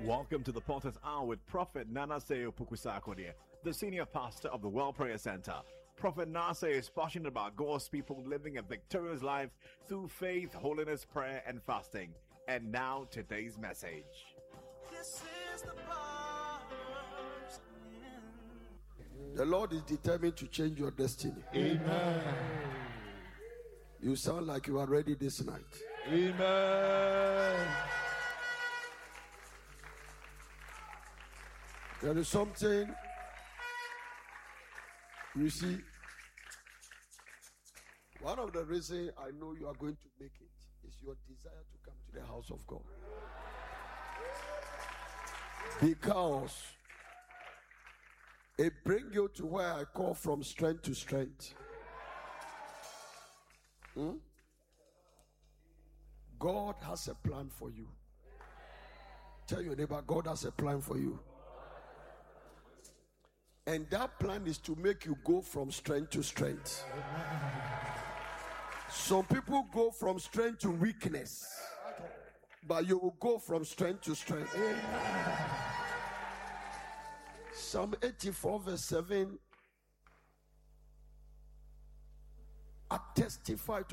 Welcome to the Potter's Hour with Prophet Nanase Opoku-Sarkodie, the senior pastor of the World Prayer Center. Prophet Nase is passionate about God's people living a victorious life through faith, holiness, prayer, and fasting. And now, today's message. This is the Potter's. The Lord is determined to change your destiny. Amen. You sound like you are ready this night. Amen. There is something, you see, one of the reasons I know you are going to make it is your desire to come to the house of God. Because it brings you to where I call from strength to strength. God has a plan for you. Tell your neighbor, God has a plan for you. And that plan is to make you go from strength to strength. Some people go from strength to weakness, but you will go from strength to strength. Psalm 84 verse 7, I testify to